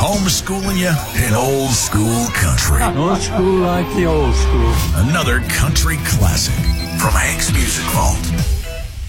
homeschooling you in old school country. Old school like the old school. Another country classic.